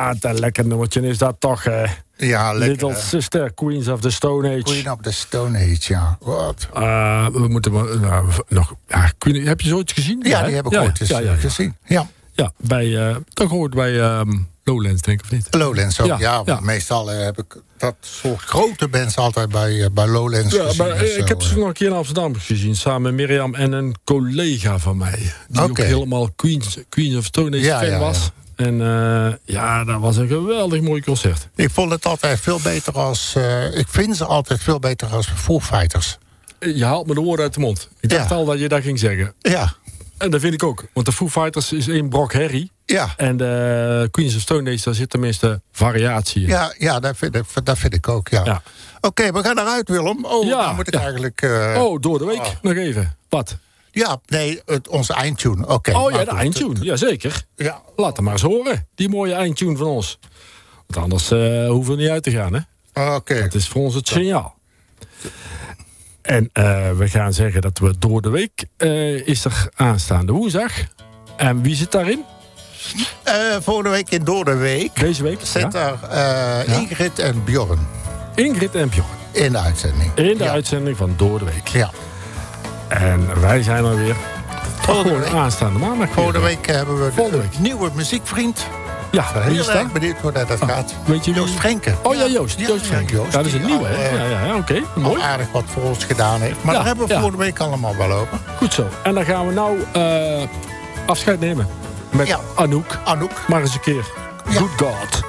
Wat een lekker nummertje is dat toch, Ja, lekker. Little Sister, Queens of the Stone Age. Queen of the Stone Age, ja. Wat? We moeten nog... Ja, heb je zoiets gezien? Ja, die heb ik ooit eens gezien. Ja. Ja, toch hoort bij Lowlands, denk ik, of niet? Lowlands ook, ja. Ja. Meestal heb ik dat soort grote bands altijd bij Lowlands gezien. Ik heb ze nog een keer in Amsterdam gezien, samen met Mirjam en een collega van mij. Die ook helemaal Queens of Stone Age fan was. En dat was een geweldig mooi concert. Ik vond het altijd veel beter als... ik vind ze altijd veel beter als Foo Fighters. Je haalt me de woorden uit de mond. Ik dacht al dat je dat ging zeggen. Ja. En dat vind ik ook. Want de Foo Fighters is één brok herrie. Ja. En de Queens of Stone Age, daar zit tenminste variatie in. Ja, dat vind ik ook, ja. Oké, we gaan eruit, Willem. Dan moet ik eigenlijk... door de week nog even. Wat? Ja, nee, onze eindtune. Oké. De eindtune. Jazeker. Ja. Laat hem maar eens horen. Die mooie eindtune van ons. Want anders hoeven we niet uit te gaan, hè? Oké. Dat is voor ons het signaal. En we gaan zeggen dat we door de week is er aanstaande woensdag. En wie zit daarin? Volgende week in Door de Week. Deze week? Zit er Ingrid en Bjorn. Ingrid en Bjorn. In de uitzending. In de uitzending van Door de Week. Ja. En wij zijn er weer. Gewoon aanstaande maandag. Volgende week hebben we een nieuwe muziekvriend. Ja, heel erg benieuwd hoe dat gaat. Weet je Joost Frenke. Oh ja, Joost. Joost Frenke. Joost, dat is een nieuwe, hè? Ja, oké. Mooi. Aardig wat voor ons gedaan heeft. Maar daar hebben we volgende week allemaal wel open. Goed zo. En dan gaan we nou afscheid nemen. Met Anouk. Anouk. Maar eens een keer. Good God.